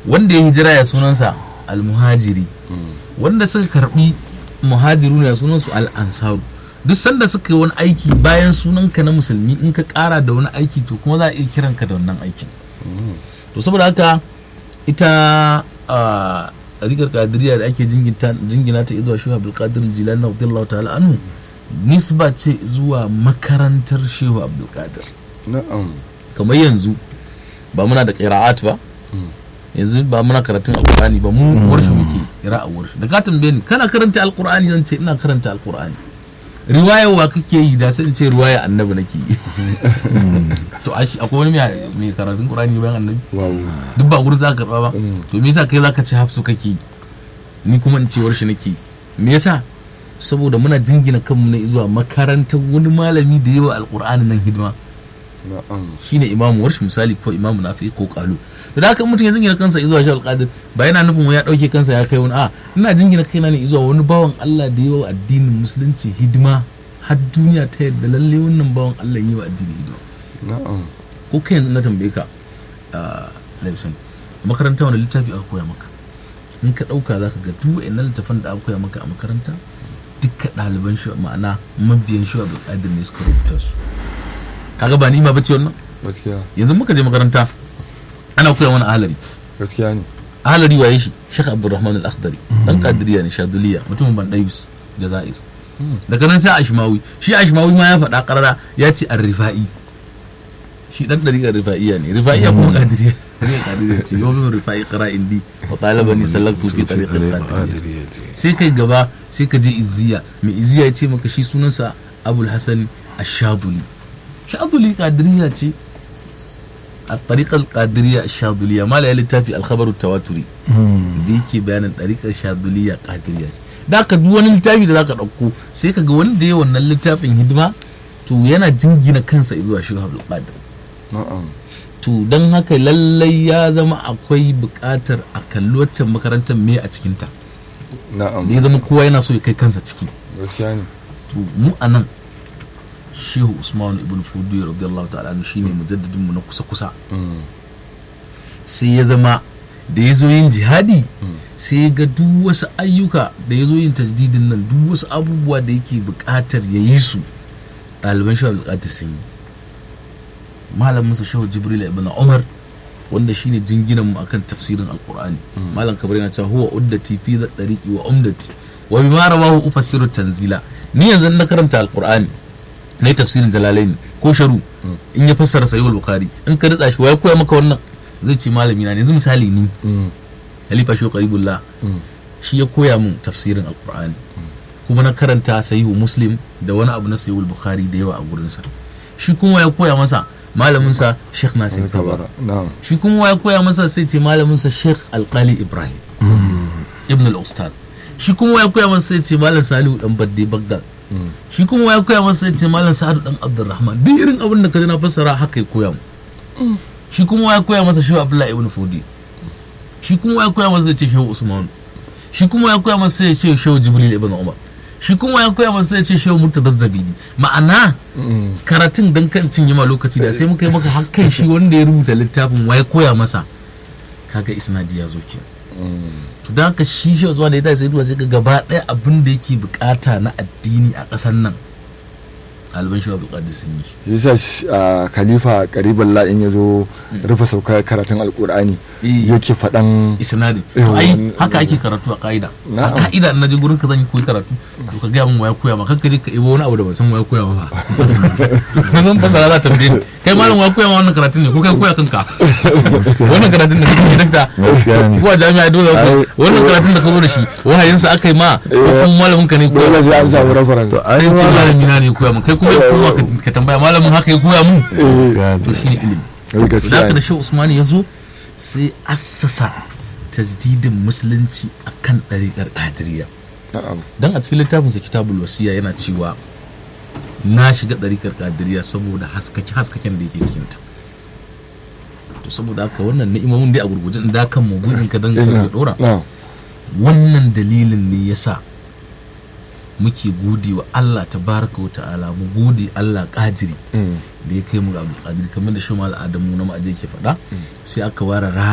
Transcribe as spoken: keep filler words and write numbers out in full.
wanda ya hijira ya sunansa al-muhajiri, wanda suka karbi muhajiru ne ya sunansu al-ansaru. Duk sanda suka yi wani aiki bayan sunanka na musulmi, in ka kara da wani aiki to kuma za a iya kiranka da wannan aikin. To saboda haka ita a rikar kadiriya da ake jingina ta zuwa shehu abdulkadir jilani radiyallahu ta'ala anhu, nisba ce zuwa makarantar shehu abdulkadir. na'am Kamar yanzu ba muna da qira'at ba, yanzu ba muna karatun alqur'ani ba, mu warshi muke qira'a warshi. Da ka tambaye ni kana karanta alqur'ani, zan ce ina karanta alqur'ani. Riwaya wa kake yi? Da sai in ce riwaya annabi nake yi. To akwai wani mai karatun qur'ani bayan annabi? Duk ba gurin zaka karba ba. To me yasa kai zaka ce hafsu kake yi, ni kuma in ce warshi nake yi? Me yasa? Saboda muna jingina kanmu ne zuwa makarantar wani malami da yawa alqur'ani nan hidima. Shine imamu warshi misali, ko imamu nafi ko qalu. To da haka mutum ya jingina kansa zuwa shi alqadir, ba yana nufin ya dauke kansa ya kai wani, a ina jingina kaina ne zuwa wani bawan Allah da yawa addinin musulunci hidima, har duniya ta yadda lalle wannan bawan Allah yi wa addini hidima. na'am Ko kai yanzu na tambaye ka a Laisan, makaranta wani littafi aka koya maka? In ka dauka zaka ga duk wa'annan littafan da aka koya maka a makaranta dukkan ɗaliban shi, ma'ana mabiyan shi Abdulkadir ne suka rubuta su. Kaga ba ni ma bace wannan? gaskiya Yanzu muka je makaranta ana koya mana ahalari. gaskiya ne Ahalari waye shi? Sheikh Abdulrahman Al-Akhdari, dan Qadiriyya ne, Shaduliya, mutumin Bandayus, Jazair. Daga nan sai Ashmawi. Shi Ashmawi ma ya faɗa karara, ya ce Ar-Rifa'i. Shi dan dariƙar Rifa'iyya ne. Rifa'iyya kuma Qadiriyya. Ne Qadiriyya ce, yau min Rifa'i qara indi wa talabani sallaktu fi tariqil Qadiriyya. Sai kai gaba sai ka je Izziya. Mai Izziya ya ce maka shi sunansa Abul Hasan Ash-Shaduli. Shaduli Qadiriyya ce. الطريقة القادرية الشاذلية ما لها لتافي الخبر التواتري ديكي بيان الطريقة الشاذلية قادرية. داك دوان لتافي داك أكو سيكا جوان دي وانا لتافي هدما تو ينا جنجينا كنسا إذوا شوها بالقادر. na'am تو دن هكا للي يا زما أكوي بكاتر أكلوة مكرنتا مي أتكينتا. na'am دي زما كوا ينا سوي كي كنسا تكين. gaskiya ne تو مو أنا Shehu Usman ibn Fudi radiyallahu ta'ala anhu shine mujaddidin mu na kusa kusa. Sai ya zama da yazo yin jihadi, sai ga duk wasu ayyuka da yazo yin tajdidin nan, duk wasu abubuwa da yake buƙatar ya yi su, ɗaliban Shehu Abdulkadir sun yi. Malamin sa Shehu Jibril ibn Umar, wanda shine jinginan mu akan tafsirin Alqur'ani. Malam Kabir yana cewa huwa uddati fi dariqi wa umdati wa bima rawahu ufassiru tanzila. Ni yanzu na karanta Alqur'ani na yi tafsirin Jalalaini ko Sharu, in ya fassara Sahih al-Bukhari, in ka datsa shi wai koya maka wannan, zai ce malami na ne. Yanzu misali ni Khalifa Shehu Qaribullah, shi ya koya min tafsirin Al-Qur'ani, kuma na karanta Sahih Muslim da wani abu na Sahih al-Bukhari da yawa a gurin sa. Shi kuma ya koya masa malamin sa Sheikh Nasir Kabara. na'am Shi kuma ya koya masa sai ce malamin sa Sheikh Al-Qali Ibrahim Ibn al-Ustaz. Shi kuma ya koya masa sai ce malam Salihu dan Badde Bagdad. Shi kuma ya koya masa ya ce malam Sa'adu dan Abdurrahman. Duk irin abin da ka ji na fassara haka ya koya mu. Shi kuma ya koya masa Shehu Abdullahi ibn Fudi. Shi kuma ya koya masa ya ce Shehu Usman. Shi kuma ya koya masa ya ce Shehu Jibril ibn Umar. Shi kuma ya koya masa ya ce Shehu Murtada Zabidi. Ma'ana karatun dan kan cinye ma lokaci da sai muka yi maka hakan shi wanda ya rubuta littafin wa ya koya masa. Kaga isnadi ya zo kenan. To da haka shi shi zuwa da ya sai duba sai ga gaba ɗaya abin da yake bukata na addini a ƙasar nan ɗaliban shi Abdulkadir sun yi. yasa khalifa Qaribullah in yazo rufe saukar karatun alqur'ani yake faɗan isnadi. To ai haka ake karatu a ka'ida. A ka'ida in naje gurin ka zan yi koyi karatu to ka gaya min waya koya ma, kanka je ka ibo wani abu da ban san waya koya ma ba. Na san fasara za ta tambaye ni, kai malam waya koya ma wannan karatun ne ko kai koya kanka? Wannan karatun da kake dakta ko a jami'a dole wannan karatun da ka zo da shi wahayin sa aka yi ma ko kuma malamin ka ne koya? dole sai an samu reference. Sai ce malamin na ne koya min, kai kuma ya kuma ka tambaya malamin haka ya koya mun. To shi ne ilimi. Da haka da Shehu Usman ya zo sai assasa tajdidin musulunci akan ɗariƙar Qadiriyya. Dan a cikin littafinsa Kitabul Wasiya yana cewa na shiga ɗariƙar Qadiriyya saboda haskake haskaken da yake cikin ta. To saboda haka wannan ni'imomin dai a gurgujin da kan mu gudun ka dan ka dora. Wannan dalilin ne yasa muke gode wa Allah tabaraka wa ta'ala, mu gode Allah Qadiri da ya kai mu ga Abdul Qadir, kamar da shi mal Adamu na ma'aje ke faɗa. Sai aka ware